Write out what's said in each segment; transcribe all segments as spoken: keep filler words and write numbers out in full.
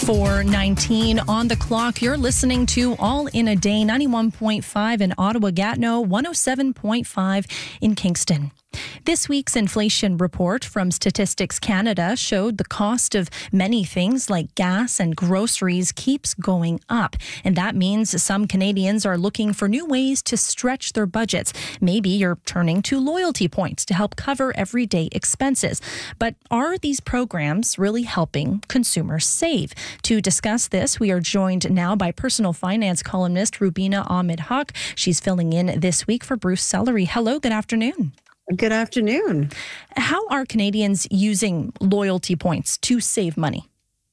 four nineteen on the clock. You're listening to All in a Day, ninety-one point five in Ottawa-Gatineau, one oh seven point five in Kingston. This week's inflation report from Statistics Canada showed the cost of many things like gas and groceries keeps going up. And that means some Canadians are looking for new ways to stretch their budgets. Maybe you're turning to loyalty points to help cover everyday expenses. But are these programs really helping consumers save? To discuss this, we are joined now by personal finance columnist Rubina Ahmed-Haq. She's filling in this week for Bruce Sellery. Hello, good afternoon. Good afternoon. How are Canadians using loyalty points to save money?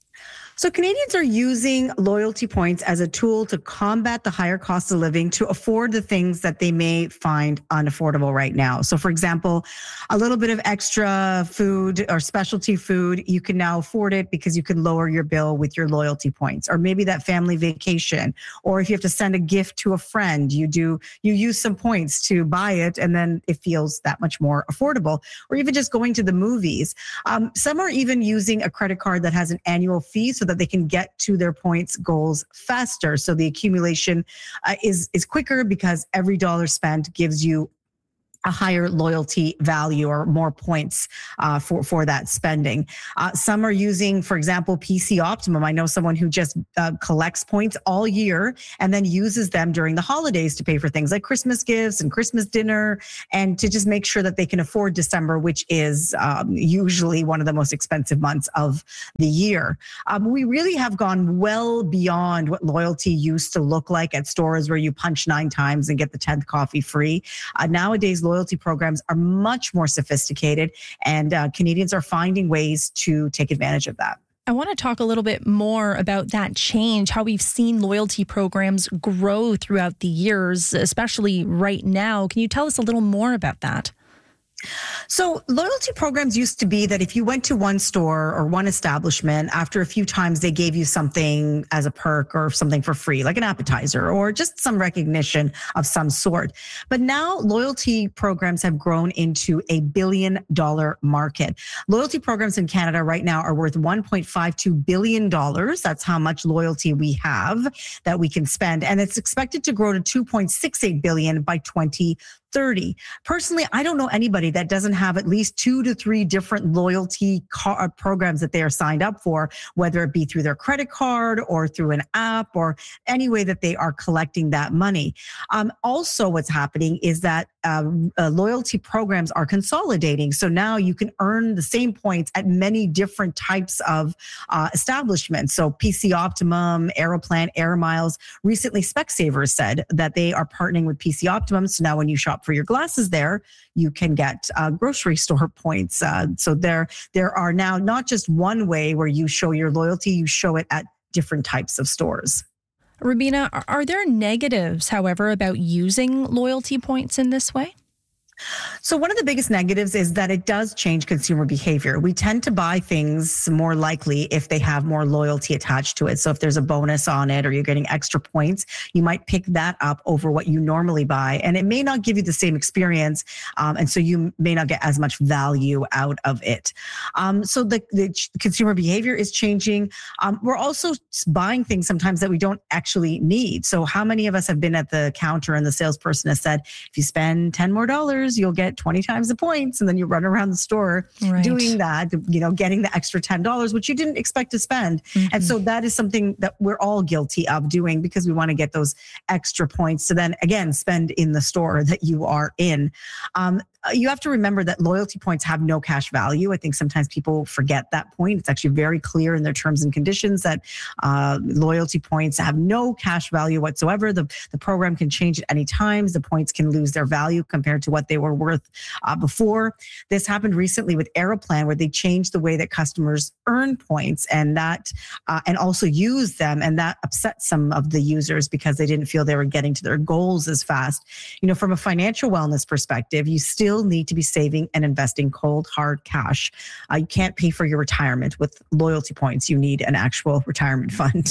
So Canadians are using loyalty points as a tool to combat the higher cost of living, to afford the things that they may find unaffordable right now. So for example, a little bit of extra food or specialty food, you can now afford it because you can lower your bill with your loyalty points. Or maybe that family vacation, or if you have to send a gift to a friend, you do, you use some points to buy it and then it feels that much more affordable. Or even just going to the movies. Um, some are even using a credit card that has an annual fee so that they can get to their points goals faster. So the accumulation uh, is, is quicker because every dollar spent gives you a higher loyalty value or more points uh, for, for that spending. Uh, some are using, for example, P C Optimum. I know someone who just uh, collects points all year and then uses them during the holidays to pay for things like Christmas gifts and Christmas dinner, and to just make sure that they can afford December, which is um, usually one of the most expensive months of the year. Um, we really have gone well beyond what loyalty used to look like at stores where you punch nine times and get the tenth coffee free. Uh, nowadays, loyalty programs are much more sophisticated, and uh, Canadians are finding ways to take advantage of that. I want to talk a little bit more about that change, how we've seen loyalty programs grow throughout the years, especially right now. Can you tell us a little more about that? So loyalty programs used to be that if you went to one store or one establishment, after a few times they gave you something as a perk or something for free, like an appetizer or just some recognition of some sort. But now loyalty programs have grown into a billion dollar market. Loyalty programs in Canada right now are worth one point five two billion dollars. That's how much loyalty we have that we can spend. And it's expected to grow to two point six eight billion dollars by twenty thirty. Personally, I don't know anybody that doesn't have at least two to three different loyalty car programs that they are signed up for, whether it be through their credit card or through an app or any way that they are collecting that money. Um, also, what's happening is that uh, uh, loyalty programs are consolidating. So now you can earn the same points at many different types of uh, establishments. So P C Optimum, Aeroplan, Air Miles. Recently, Specsavers said that they are partnering with P C Optimum. So now when you shop for your glasses there, you can get uh, grocery store points. Uh, so there, there are now not just one way where you show your loyalty, you show it at different types of stores. Rubina, are there negatives, however, about using loyalty points in this way? So one of the biggest negatives is that it does change consumer behavior. We tend to buy things more likely if they have more loyalty attached to it. So if there's a bonus on it or you're getting extra points, you might pick that up over what you normally buy. And it may not give you the same experience. Um, and so you may not get as much value out of it. Um, so the, the consumer behavior is changing. Um, we're also buying things sometimes that we don't actually need. So how many of us have been at the counter and the salesperson has said, if you spend ten more dollars, you'll get twenty times the points, and then you run around the store right. doing that, you know, getting the extra ten dollars, which you didn't expect to spend. Mm-hmm. And so that is something that we're all guilty of doing because we want to get those extra points to then, again, spend in the store that you are in. Um, you have to remember that loyalty points have no cash value. I think sometimes people forget that point. It's actually very clear in their terms and conditions that uh, loyalty points have no cash value whatsoever. The, the program can change at any time. The points can lose their value compared to what they were worth uh, before. This happened recently with Aeroplan, where they changed the way that customers earn points and that uh, and also use them. And that upset some of the users because they didn't feel they were getting to their goals as fast. You know, from a financial wellness perspective, you still need to be saving and investing cold, hard cash. Uh, you can't pay for your retirement with loyalty points. You need an actual retirement fund.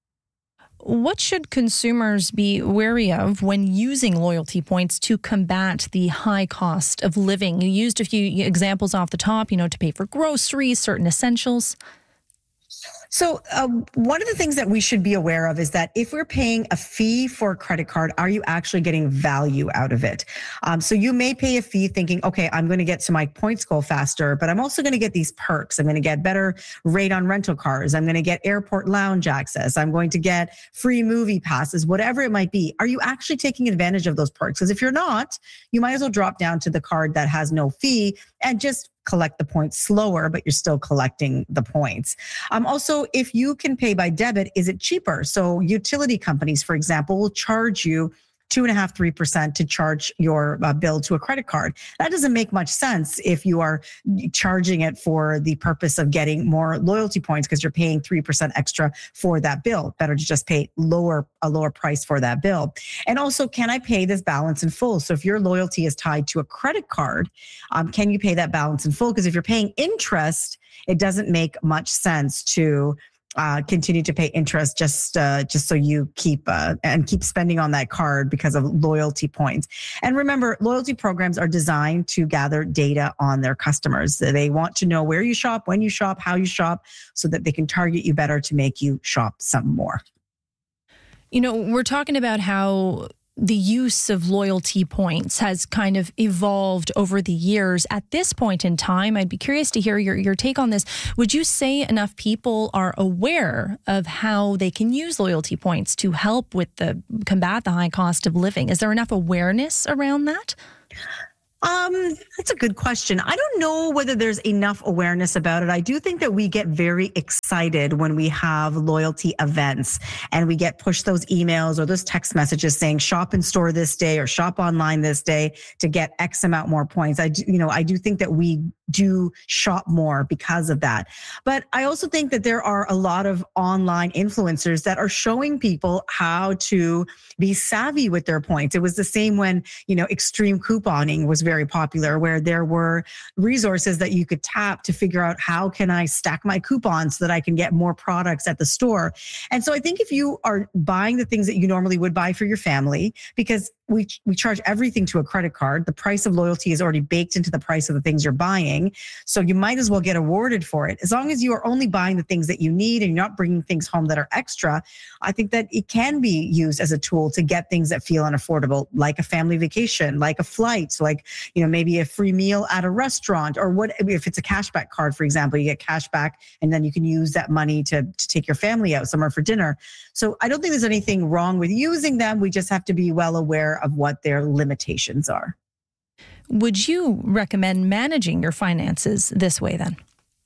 What should consumers be wary of when using loyalty points to combat the high cost of living? You used a few examples off the top, you know, to pay for groceries, certain essentials. So uh, one of the things that we should be aware of is that if we're paying a fee for a credit card, are you actually getting value out of it? Um, so you may pay a fee thinking, okay, I'm going to get to my points goal faster, but I'm also going to get these perks. I'm going to get better rate on rental cars. I'm going to get airport lounge access. I'm going to get free movie passes, whatever it might be. Are you actually taking advantage of those perks? Because if you're not, you might as well drop down to the card that has no fee and just collect the points slower, but you're still collecting the points. Um, also, if you can pay by debit, is it cheaper? So utility companies, for example, will charge you two and a half, three percent to charge your uh, bill to a credit card. That doesn't make much sense if you are charging it for the purpose of getting more loyalty points because you're paying three percent extra for that bill. Better to just pay lower a lower price for that bill. And also, can I pay this balance in full? So if your loyalty is tied to a credit card, um, can you pay that balance in full? Because if you're paying interest, it doesn't make much sense to Uh, continue to pay interest just uh, just so you keep uh, and keep spending on that card because of loyalty points. And remember, loyalty programs are designed to gather data on their customers. They want to know where you shop, when you shop, how you shop, so that they can target you better to make you shop some more. You know, we're talking about how the use of loyalty points has kind of evolved over the years. At this point in time, I'd be curious to hear your, your take on this. Would you say enough people are aware of how they can use loyalty points to help with the combat the high cost of living? Is there enough awareness around that? Um, that's a good question. I don't know whether there's enough awareness about it. I do think that we get very excited when we have loyalty events and we get pushed those emails or those text messages saying shop in store this day or shop online this day to get X amount more points. I do, you know, I do think that we do shop more because of that. But I also think that there are a lot of online influencers that are showing people how to be savvy with their points. It was the same when, you know, extreme couponing was very popular, where there were resources that you could tap to figure out how can I stack my coupons so that I can get more products at the store. And so I think if you are buying the things that you normally would buy for your family, because we we charge everything to a credit card, the price of loyalty is already baked into the price of the things you're buying. So you might as well get awarded for it. As long as you are only buying the things that you need and you're not bringing things home that are extra, I think that it can be used as a tool to get things that feel unaffordable, like a family vacation, like a flight, like, you know, maybe a free meal at a restaurant, or what if it's a cashback card, for example, you get cash back and then you can use that money to, to take your family out somewhere for dinner. So I don't think there's anything wrong with using them. We just have to be well aware of what their limitations are. Would you recommend managing your finances this way then?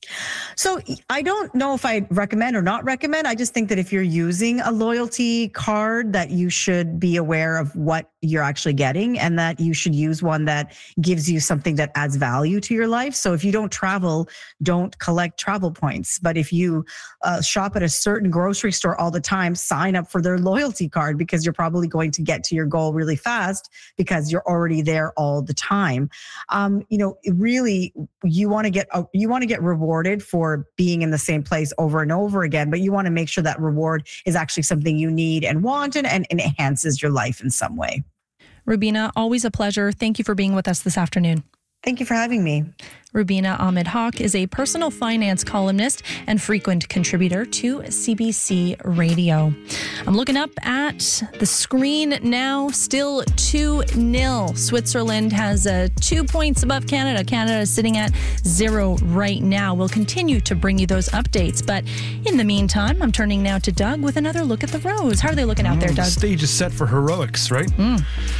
So I don't know if I recommend or not recommend. I just think that if you're using a loyalty card, that you should be aware of what you're actually getting and that you should use one that gives you something that adds value to your life. So if you don't travel, don't collect travel points. But if you uh, shop at a certain grocery store all the time, sign up for their loyalty card because you're probably going to get to your goal really fast because you're already there all the time. Um, you know, really, you want to get uh, you want to get rewarded for being in the same place over and over again, but you want to make sure that reward is actually something you need and want and, and enhances your life in some way. Rubina, always a pleasure. Thank you for being with us this afternoon. Thank you for having me. Rubina Ahmed Haq is a personal finance columnist and frequent contributor to C B C Radio. I'm looking up at the screen now, still two nil. Switzerland has uh, two points above Canada. Canada is sitting at zero right now. We'll continue to bring you those updates. But in the meantime, I'm turning now to Doug with another look at the roads. How are they looking out there, Doug? The stage is set for heroics, right? Mm.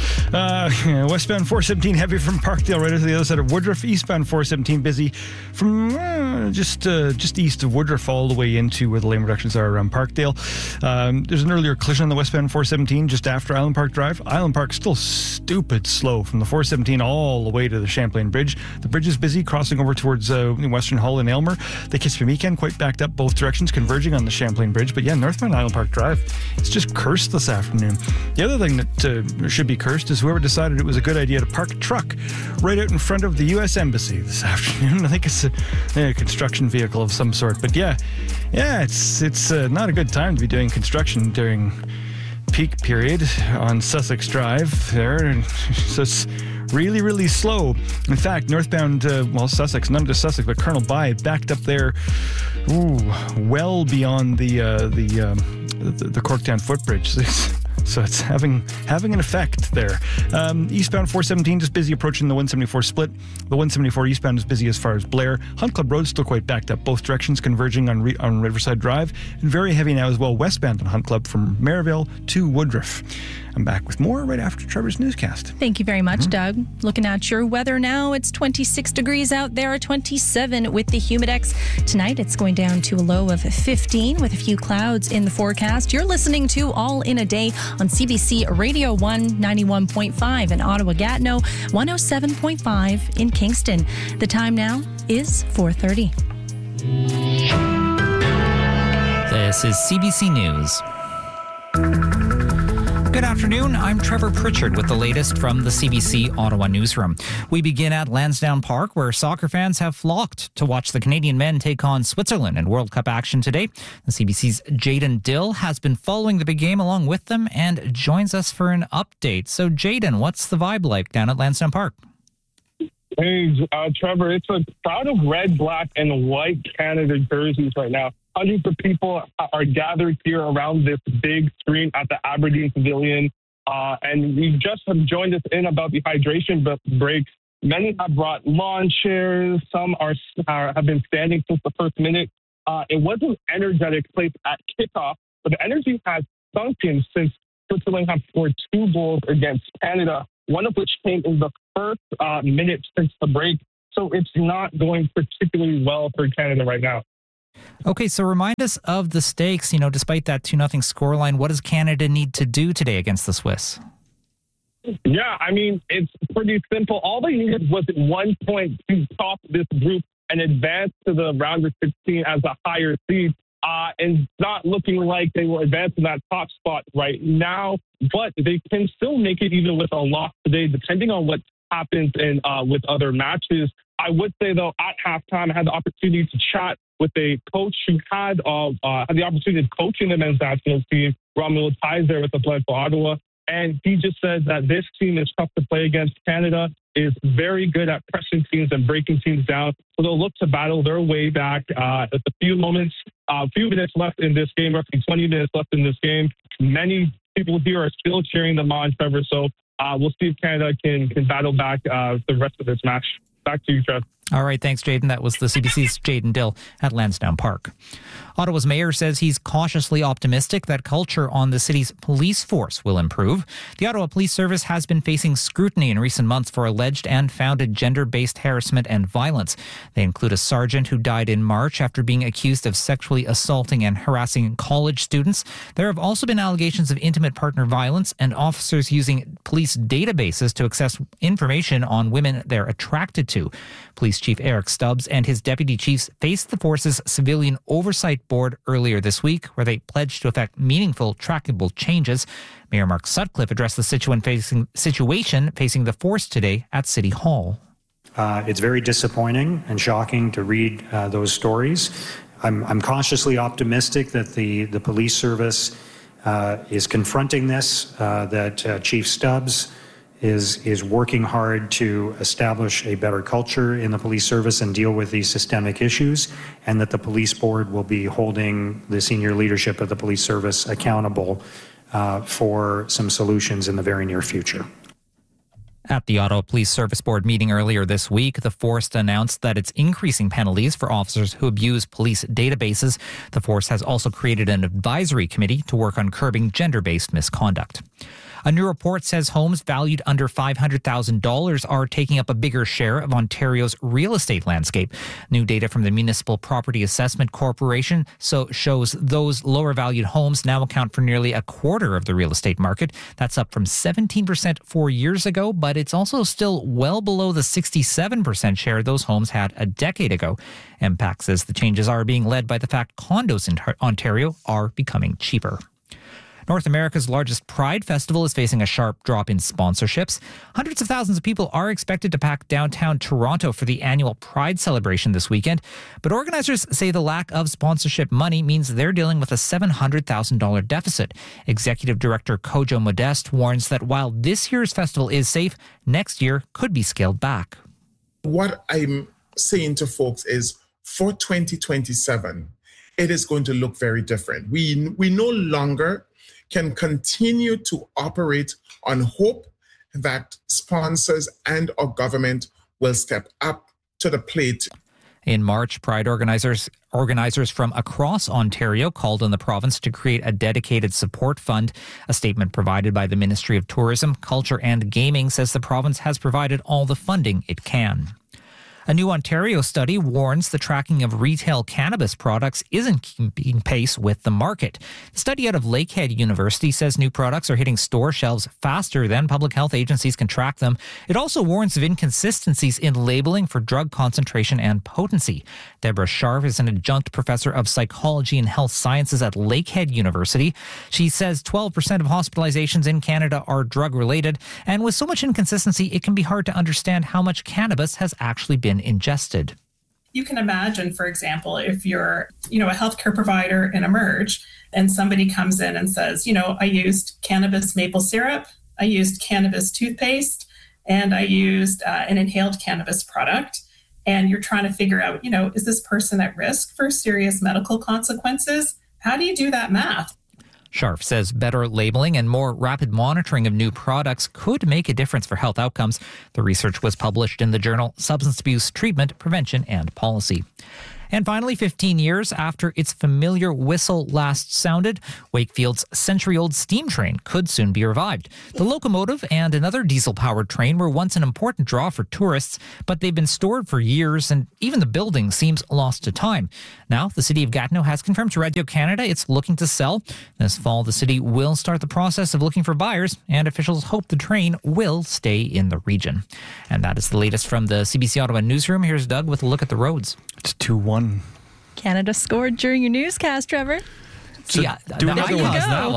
Uh, westbound four seventeen heavy from Parkdale right to the other side of Woodruff. Eastbound four seventeen busy from uh, just uh, just east of Woodruff all the way into where the lane reductions are around Parkdale. Um, there's an earlier collision on the westbound four seventeen just after Island Park Drive. Island Park still stupid slow from the four seventeen all the way to the Champlain Bridge. The bridge is busy crossing over towards uh, Western Hull and Aylmer. The Kissimmee weekend quite backed up both directions, converging on the Champlain Bridge. But yeah, northbound Island Park Drive, it's just cursed this afternoon. The other thing that uh, should be cursed is whoever decided it was a good idea to park a truck right out in front of the U S Embassy this afternoon. I think it's a, a construction vehicle of some sort. But yeah, yeah, it's it's uh, not a good time to be doing construction during peak period on Sussex Drive there. And so it's really, really slow. In fact, northbound, uh, well, Sussex, none to Sussex, but Colonel By backed up there, ooh, well beyond the uh, the, um, the the Corktown footbridge. So it's having having an effect there. Um, eastbound four seventeen just busy approaching the one seventy-four split. The one seventy-four eastbound is busy as far as Blair. Hunt Club Road still quite backed up, both directions converging on Re- on Riverside Drive, and very heavy now as well westbound on Hunt Club from Maryville to Woodruff. I'm back with more right after Trevor's newscast. Thank you very much, Mm-hmm. Doug. Looking at your weather now, it's twenty-six degrees out there, twenty-seven with the Humidex. Tonight, it's going down to a low of fifteen with a few clouds in the forecast. You're listening to All in a Day on C B C Radio one, ninety-one point five in Ottawa-Gatineau, one oh seven point five in Kingston. The time now is four thirty. This is C B C News. Good afternoon, I'm Trevor Pritchard with the latest from the C B C Ottawa newsroom. We begin at Lansdowne Park, where soccer fans have flocked to watch the Canadian men take on Switzerland in World Cup action today. The C B C's Jayden Dill has been following the big game along with them and joins us for an update. So Jayden, what's the vibe like down at Lansdowne Park? Hey, uh, Trevor, it's a crowd of red, black, and white Canada jerseys right now. Hundreds of people are gathered here around this big screen at the Aberdeen Pavilion. Uh, and we just have joined us in about the hydration break. Many have brought lawn chairs. Some are, are have been standing since the first minute. Uh, it was an energetic place at kickoff, but the energy has sunken since Switzerland have scored two goals against Canada, one of which came in the first uh, minute since the break. So it's not going particularly well for Canada right now. Okay, so remind us of the stakes. You know, despite that two nothing scoreline, what does Canada need to do today against the Swiss? Yeah, I mean, it's pretty simple. All they needed was one point to top this group and advance to the round of sixteen as a higher seed. Uh, and it's not looking like they will advance in that top spot right now, but they can still make it even with a loss today, depending on what happens in uh, with other matches. I would say, though, at halftime, I had the opportunity to chat with a coach who had uh, uh, had the opportunity of coaching the men's national team, Romelu Tizer with the Blood for Ottawa. And he just said that this team is tough to play against. Canada is very good at pressing teams and breaking teams down. So they'll look to battle their way back. Uh, at a few moments, a uh, few minutes left in this game, roughly twenty minutes left in this game. Many people here are still cheering them on, Trevor. So uh, we'll see if Canada can, can battle back uh, the rest of this match. Back to you, Trev. All right, thanks, Jayden. That was the C B C's Jayden Dill at Lansdowne Park. Ottawa's mayor says he's cautiously optimistic that culture on the city's police force will improve. The Ottawa Police Service has been facing scrutiny in recent months for alleged and founded gender-based harassment and violence. They include a sergeant who died in March after being accused of sexually assaulting and harassing college students. There have also been allegations of intimate partner violence and officers using police databases to access information on women they're attracted to. Police Chief Eric Stubbs and his deputy chiefs faced the force's civilian oversight board earlier this week, where they pledged to effect meaningful, trackable changes. Mayor Mark Sutcliffe addressed the situation facing, situation facing the force today at City Hall. Uh, it's very disappointing and shocking to read uh, those stories. I'm, I'm cautiously optimistic that the, the police service uh, is confronting this, uh, that uh, Chief Stubbs is is working hard to establish a better culture in the police service and deal with these systemic issues, and that the police board will be holding the senior leadership of the police service accountable uh, for some solutions in the very near future. At the Ottawa Police Service Board meeting earlier this week, the force announced that it's increasing penalties for officers who abuse police databases. The force has also created an advisory committee to work on curbing gender-based misconduct. A new report says homes valued under five hundred thousand dollars are taking up a bigger share of Ontario's real estate landscape. New data from the Municipal Property Assessment Corporation so shows those lower valued homes now account for nearly a quarter of the real estate market. That's up from seventeen percent four years ago, but it's also still well below the sixty-seven percent share those homes had a decade ago. M PAC says the changes are being led by the fact condos in Ontario are becoming cheaper. North America's largest Pride Festival is facing a sharp drop in sponsorships. Hundreds of thousands of people are expected to pack downtown Toronto for the annual Pride celebration this weekend, but organizers say the lack of sponsorship money means they're dealing with a seven hundred thousand dollars deficit. Executive Director Kojo Modeste warns that while this year's festival is safe, next year could be scaled back. What I'm saying to folks is for twenty twenty-seven, it is going to look very different. We, we no longer can continue to operate on hope that sponsors and our government will step up to the plate. In March, Pride organizers organizers from across Ontario called on the province to create a dedicated support fund. A statement provided by the Ministry of Tourism, Culture and Gaming says the province has provided all the funding it can. A new Ontario study warns the tracking of retail cannabis products isn't keeping pace with the market. The study out of Lakehead University says new products are hitting store shelves faster than public health agencies can track them. It also warns of inconsistencies in labeling for drug concentration and potency. Deborah Sharf is an adjunct professor of psychology and health sciences at Lakehead University. She says twelve percent of hospitalizations in Canada are drug-related, and with so much inconsistency, it can be hard to understand how much cannabis has actually been ingested. You can imagine, for example, if you're, you know, a healthcare provider in Emerge and somebody comes in and says, you know, I used cannabis maple syrup, I used cannabis toothpaste, and I used uh, an inhaled cannabis product. And you're trying to figure out, you know, is this person at risk for serious medical consequences? How do you do that math? Sharf says better labeling and more rapid monitoring of new products could make a difference for health outcomes. The research was published in the journal Substance Abuse Treatment, Prevention and Policy. And finally, fifteen years after its familiar whistle last sounded, Wakefield's century-old steam train could soon be revived. The locomotive and another diesel-powered train were once an important draw for tourists, but they've been stored for years, and even the building seems lost to time. Now, the City of Gatineau has confirmed to Radio Canada it's looking to sell. This fall, the city will start the process of looking for buyers, and officials hope the train will stay in the region. And that is the latest from the C B C Ottawa newsroom. Here's Doug with a look at the roads. It's two one. Canada scored during your newscast, Trevor. So yeah, do no, another I one. caused that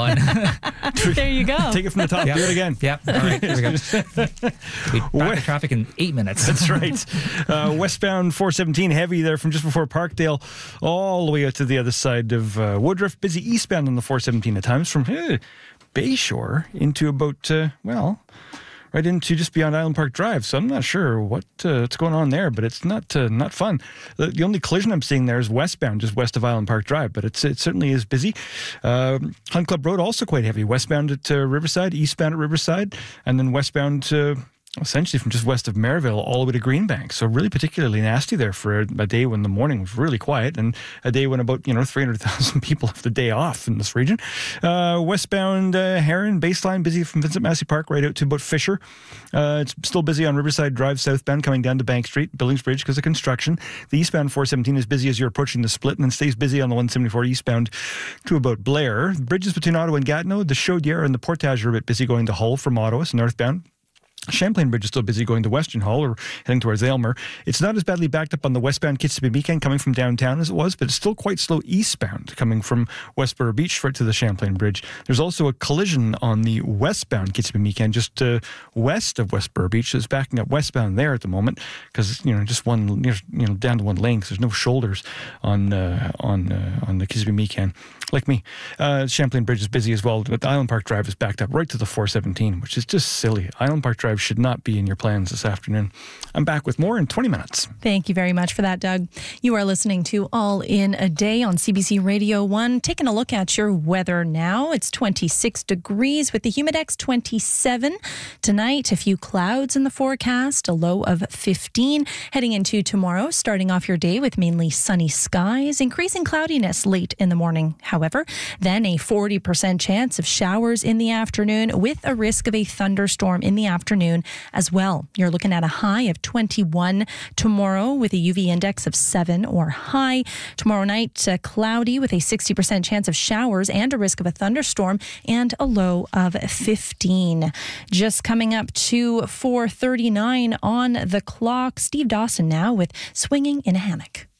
one. There you go. Take it from the top. Yep. Do it again. Yep. All right. Here we go. We back to traffic in eight minutes. That's right. Uh, westbound four seventeen heavy there from just before Parkdale all the way out to the other side of uh, Woodruff. Busy eastbound on the four seventeen at times from uh, Bayshore into about, uh, well... right into just beyond Island Park Drive. So I'm not sure what uh, what's going on there, but it's not uh, not fun. The, the only collision I'm seeing there is westbound, just west of Island Park Drive, but it's it certainly is busy. Uh, Hunt Club Road also quite heavy. Westbound at uh, Riverside, eastbound at Riverside, and then westbound to... essentially from just west of Merivale all the way to Greenbank. So really particularly nasty there for a, a day when the morning was really quiet and a day when about, you know, three hundred thousand people have the day off in this region. Uh, westbound uh, Heron, baseline busy from Vincent Massey Park right out to about Fisher. Uh, it's still busy on Riverside Drive southbound coming down to Bank Street, Billings Bridge because of construction. The eastbound four seventeen is busy as you're approaching the split and then stays busy on the one seventy-four eastbound to about Blair. Bridges between Ottawa and Gatineau, the Chaudière and the Portage are a bit busy going to Hull from Ottawa, so northbound. Champlain Bridge is still busy going to Western Hall or heading towards Aylmer. It's not as badly backed up on the westbound Kitsimmee coming from downtown as it was, but it's still quite slow eastbound coming from Westboro Beach right to the Champlain Bridge. There's also a collision on the westbound Kitsimmee just uh, west of Westboro Beach. So it's backing up westbound there at the moment because, you know, just one, you know, down to one lane because there's no shoulders on uh, on uh, on the Kitsimmee like me. Uh, Champlain Bridge is busy as well, but the Island Park Drive is backed up right to the four seventeen, which is just silly. Island Park Drive should not be in your plans this afternoon. I'm back with more in twenty minutes. Thank you very much for that, Doug. You are listening to All in a Day on C B C Radio one. Taking a look at your weather now. It's twenty-six degrees with the Humidex twenty-seven. Tonight, a few clouds in the forecast, a low of fifteen. Heading into tomorrow, starting off your day with mainly sunny skies, increasing cloudiness late in the morning. However, then a forty percent chance of showers in the afternoon with a risk of a thunderstorm in the afternoon as well. You're looking at a high of twenty-one tomorrow with a U V index of seven or high. Tomorrow night, uh, cloudy with a sixty percent chance of showers and a risk of a thunderstorm and a low of fifteen. Just coming up to four thirty-nine on the clock. Steve Dawson now with Swinging in a Hammock.